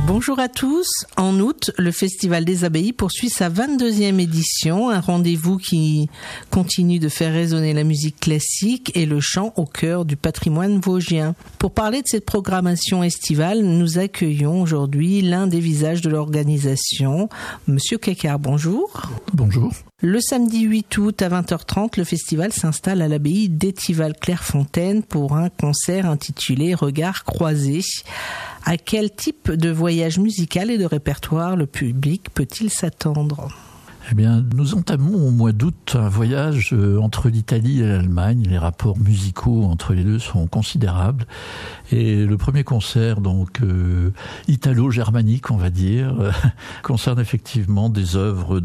Bonjour à tous. En août, le Festival des Abbayes poursuit sa 22e édition, un rendez-vous qui continue de faire résonner la musique classique et le chant au cœur du patrimoine vosgien. Pour parler de cette programmation estivale, nous accueillons aujourd'hui l'un des visages de l'organisation, Monsieur Kekar. Bonjour. Bonjour. Le samedi 8 août à 20h30, le festival s'installe à l'abbaye d'Étival-Clairefontaine pour un concert intitulé Regards croisés. À quel type de voyage musical et de répertoire le public peut-il s'attendre ? Eh bien, nous entamons au mois d'août un voyage entre l'Italie et l'Allemagne. Les rapports musicaux entre les deux sont considérables. Et le premier concert, donc italo-germanique, on va dire, concerne effectivement des œuvres